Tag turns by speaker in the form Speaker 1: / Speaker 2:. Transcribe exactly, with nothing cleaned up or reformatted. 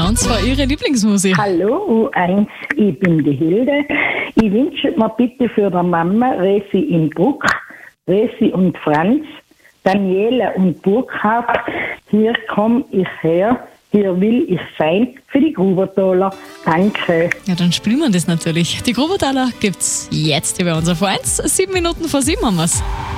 Speaker 1: Ja, und zwar Ihre Lieblingsmusik.
Speaker 2: Hallo U eins, ich bin die Hilde. Ich wünsche mir bitte für die Mama Resi in Bruck, Resi und Franz, Daniela und Burkhard. Hier komm ich her, hier will ich sein für die Grubertaler. Danke.
Speaker 1: Ja, dann spielen wir das natürlich. Die Grubertaler gibt's jetzt hier bei uns auf eins. Sieben Minuten vor sieben haben wir's.